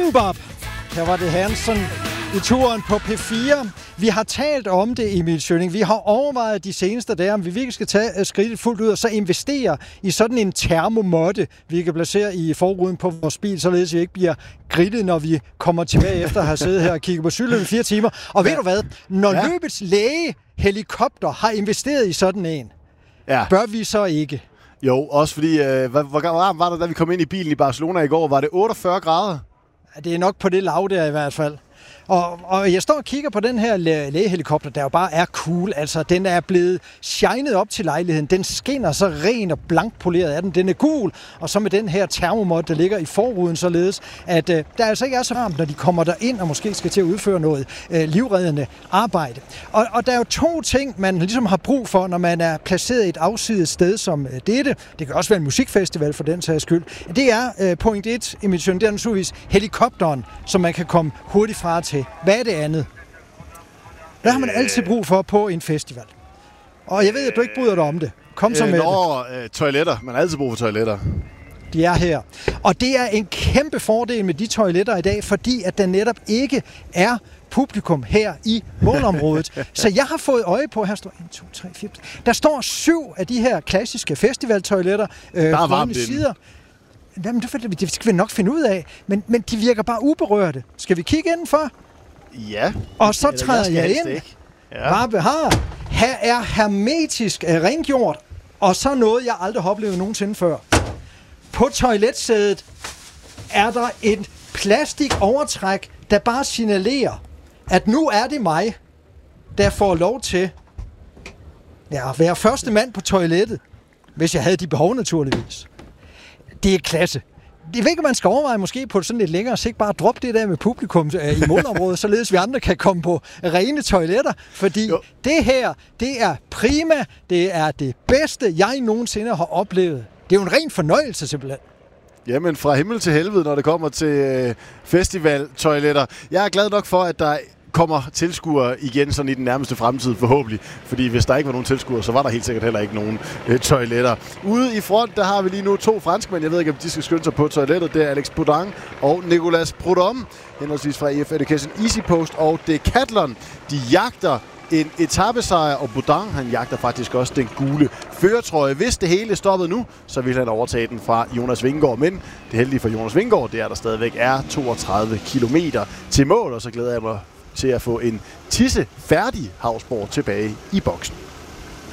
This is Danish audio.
MMMBop. Her var det Hansen i turen på P4. Vi har talt om det, Emil Schønning. Vi har overvejet de seneste dage, om vi virkelig skal tage skridtet fuldt ud og så investere i sådan en termomåtte, vi kan placere i forruden på vores bil, således vi ikke bliver grillet, når vi kommer tilbage efter at have siddet her og kigget på cyklen i 4 timer. Og ved du hvad? Når løbets lægehelikopter har investeret i sådan en, bør vi så ikke? Jo, også fordi, hvor varmt var det, da vi kom ind i bilen i Barcelona i går? Var det 48 grader? Ja, det er nok på det lav der i hvert fald. Og jeg står og kigger på den her lægehelikopter, der jo bare er cool. Altså, den er blevet shined op til lejligheden. Den skinner så ren og blankpoleret af den. Den er gul, og så med den her termomåtte, der ligger i forruden, således at der altså ikke er så varmt, når de kommer derind og måske skal til at udføre noget livreddende arbejde. Og der er jo 2 ting, man ligesom har brug for, når man er placeret et afsides sted som dette. Det kan også være en musikfestival for den sags skyld. Det er point 1, Emil Schønning, det er naturligvis helikopteren, som man kan komme hurtigt fra til. Hvad er det andet? Hvad har man altid brug for på en festival? Og jeg ved, at du ikke bryder dig om det. Kom så med det. Toiletter. Man har altid brug for toiletter. De er her. Og det er en kæmpe fordel med de toiletter i dag, fordi at der netop ikke er publikum her i målområdet. Så jeg har fået øje på, her står 1, 2, 3, 4. Der står 7 af de her klassiske festivaltoiletter. Der er varmt sider. Jamen, det skal vi nok finde ud af. Men de virker bare uberørte. Skal vi kigge indenfor? Ja. Og så træder jeg ind. Bare her er hermetisk rengjort, og så noget, jeg aldrig har oplevet nogensinde før. På toiletsædet er der et plastikovertræk, der bare signalerer, at nu er det mig, der får lov til at være første mand på toilettet, hvis jeg havde de behov naturligvis. Det er klasse. Jeg ved ikke, om man skal overveje måske på sådan lidt længere sigt, bare droppe det der med publikum i målområdet, således vi andre kan komme på rene toiletter, fordi det her, det er prima, det er det bedste, jeg nogensinde har oplevet. Det er jo en ren fornøjelse simpelthen. Jamen, fra himmel til helvede, når det kommer til festivaltoiletter. Jeg er glad nok for, at der kommer tilskuere igen sådan i den nærmeste fremtid forhåbentlig. Fordi hvis der ikke var nogen tilskuere, så var der helt sikkert heller ikke nogen toiletter. Ude i front, der har vi lige nu 2 franskmænd. Jeg ved ikke, om de skal skynde sig på toilettet. Det er Alex Boudin og Nicolas Prudhomme, henholdsvis fra EF Education EasyPost og Decathlon. De jagter en etapesejr, og Boudin, han jagter faktisk også den gule førertrøje. Hvis det hele stoppede nu, så vil han overtage den fra Jonas Vingegaard. Men det heldige for Jonas Vingegaard, det er, at der stadigvæk er 32 kilometer til mål, og så glæder jeg mig til at få en tisse færdig Hausborg tilbage i boksen.